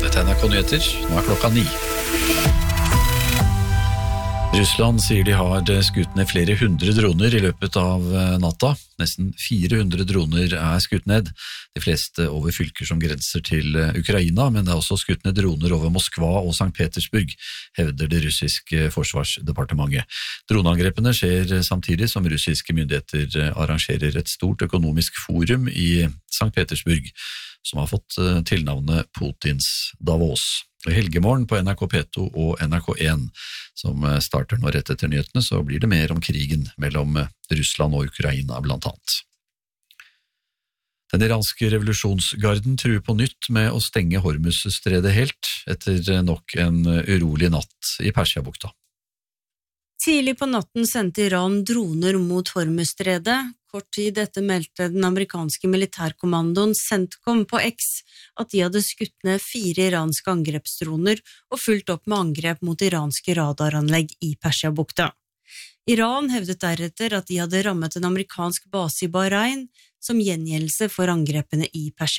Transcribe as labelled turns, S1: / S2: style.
S1: Dette NRK Nyheter, nå klokka 9. Russland sier de har skutt ned flere hundre droner i løpet av natta. Nesten 400 droner skutt ned, de fleste over fylker som grenser til Ukraina, men det også skutt ned droner over Moskva og St. Petersburg, hevder det russiske forsvarsdepartementet. Droneangrepene skjer samtidig som russiske myndigheter arrangerer et stort økonomisk forum i St. Petersburg, som har fått tilnavnet Putins Davos. Helgemorgen på NRK P2 og NRK1, som starter nå rett etter nyhetene, så blir det mer om krigen mellom Russland og Ukraina blant annet. Den iranske revolusjonsgarden truer på nytt med å stenge Hormuzstredet helt etter nok en urolig natt i Persiabukta.
S2: Tidlig på natten sendte Iran droner mot Hormuzstredet. Kort tid etter meldte den amerikanske militærkommandoen CENTCOM på X at de hadde skutt ned 4 iranske angrepsdroner og fulgt opp med angrep mot iranske radaranlegg i Persiabukta. Iran hevdet deretter at de hadde rammet en amerikansk base i Bahrain som gjengjeldelse for angrepene i Persiabukta.